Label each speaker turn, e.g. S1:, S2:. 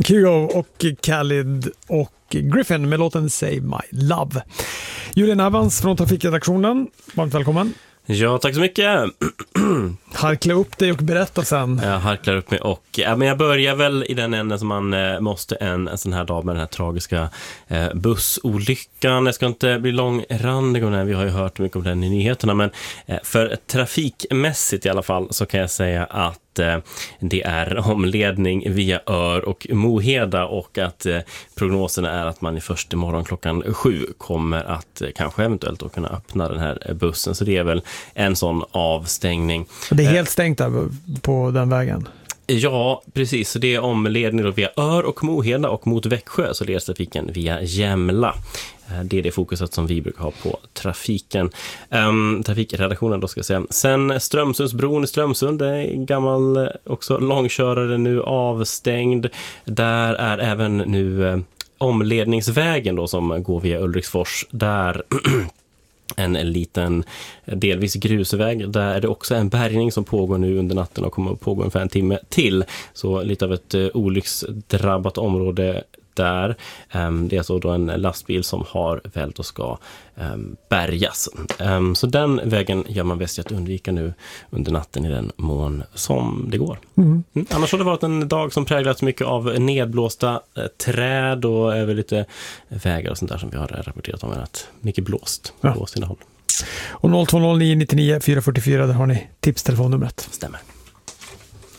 S1: Kygo och Khalid och Griffin med låten Save My Love. Julian Evans från Trafikredaktionen, varmt välkommen.
S2: Ja, tack så mycket.
S1: Harkla upp dig och berätta sen.
S2: Jag harklar upp mig och men jag börjar väl i den änden som man måste en sån här dag med den här tragiska bussolyckan. Jag ska inte bli långrandig om den, vi har ju hört mycket om den i nyheterna, men för trafikmässigt i alla fall så kan jag säga att det är omledning via Ör och Moheda och att prognoserna är att man i första morgon klockan 7 kommer att kanske eventuellt då kunna öppna den här bussen. Så det är väl en sån avstängning.
S1: Det är helt stängt där på den vägen.
S2: Ja, precis. Så det är omledning då via Ör och Moheda och mot Växjö så leds trafiken via Jämla. Det är det fokuset som vi brukar ha på trafiken. Trafikredaktionen då ska jag säga. Sen Strömsundsbron i Strömsund, det är en gammal också långkörare nu avstängd. Där är även nu omledningsvägen då som går via Ulriksfors. Där en liten delvis grusväg. Där är det också en bärgning som pågår nu under natten och kommer att pågå ungefär en timme till. Så lite av ett olycksdrabbat område där. Det är alltså då en lastbil som har vält och ska bärgas. Så den vägen gör man bäst att undvika nu under natten i den mån som det går. Annars har det varit en dag som präglats mycket av nedblåsta träd och över lite vägar och sånt där som vi har rapporterat om. Att mycket blåst på sina håll.
S1: Och 0209 99 444, där har ni tipstelefonnumret.
S2: Stämmer.